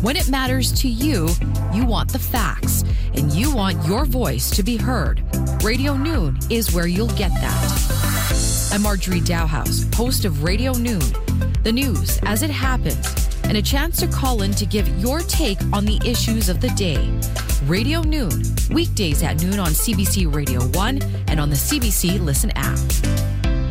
When it matters to you, you want the facts, and you want your voice to be heard. Radio Noon is where you'll get that. I'm Marjorie Dowhouse, host of Radio Noon, the news as it happens, and a chance to call in to give your take on the issues of the day. Radio Noon, weekdays at noon on CBC Radio 1 and on the CBC Listen app.